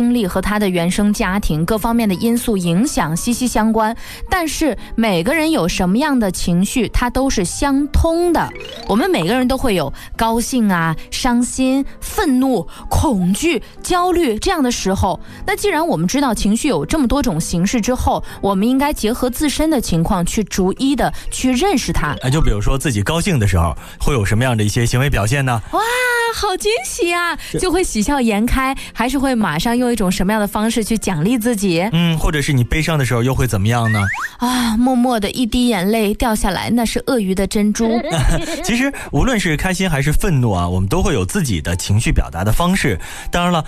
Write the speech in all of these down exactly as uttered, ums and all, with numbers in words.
经历和他的原生家庭各方面的因素影响息息相关，但是每个人有什么样的情绪它都是相通的。我们每个人都会有高兴啊、伤心、愤怒、恐惧、焦虑这样的时候。那既然我们知道情绪有这么多种形式之后，我们应该结合自身的情况去逐一的去认识它。 就比如说自己高兴的时候会有什么样的一些行为表现呢？ 哇，好惊喜啊，就会喜笑颜开，还是会马上用一种什么样的方式去奖励自己？ 嗯，或者是你悲伤的时候又会怎么样呢？ 啊，默默的一滴眼泪掉下来，那是鳄鱼的珍珠。 其实无论是开心还是愤怒啊，我们都会有自己的情绪表达的方式。当然了，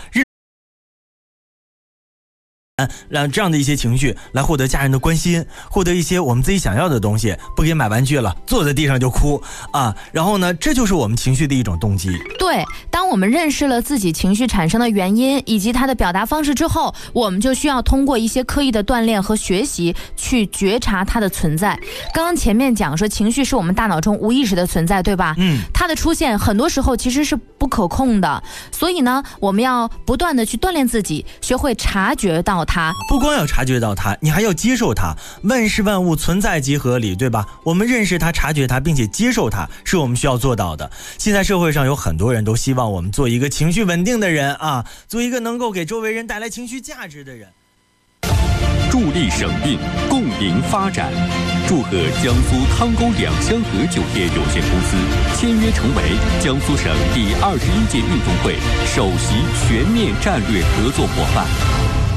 让这样的一些情绪来获得家人的关心，获得一些我们自己想要的东西，不给买玩具了，坐在地上就哭啊。然后呢，这就是我们情绪的一种动机。 对，当我们认识了自己情绪产生的原因以及它的表达方式之后，我们就需要通过一些刻意的锻炼和学习去觉察它的存在。刚刚前面讲说情绪是我们大脑中无意识的存在，对吧？ 嗯， 它的出现很多时候其实是不可控的，所以呢，我们要不断的去锻炼自己，学会察觉到它。 不光要察觉到它，你还要接受它。万事万物存在即合理，对吧？我们认识它、察觉它并且接受它，是我们需要做到的。现在社会上有很多人都希望我们做一个情绪稳定的人啊，做一个能够给周围人带来情绪价值的人。 助力省运，共赢发展。祝贺江苏汤沟两香河酒店有限公司签约成为江苏省第二十一届运动会首席全面战略合作伙伴。